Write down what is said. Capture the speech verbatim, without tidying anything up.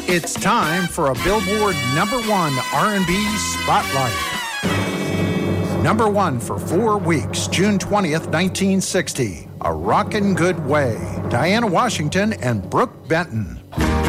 It's time for a Billboard number one R and B Spotlight. Number one for four weeks, June twentieth, nineteen sixty. A Rockin' Good Way. Diana Washington and Brooke Benton.